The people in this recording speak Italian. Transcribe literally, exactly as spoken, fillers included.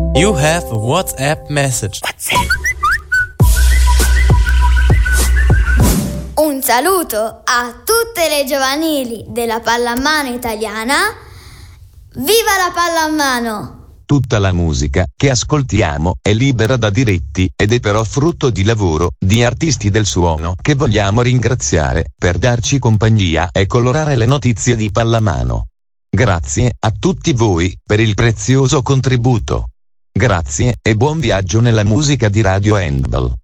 You have a WhatsApp message. Un saluto a tutte le giovanili della pallamano italiana. Viva la pallamano! Tutta la musica che ascoltiamo è libera da diritti ed è però frutto di lavoro di artisti del suono che vogliamo ringraziare per darci compagnia e colorare le notizie di pallamano. Grazie a tutti voi per il prezioso contributo. Grazie e buon viaggio nella musica di Radio Handball.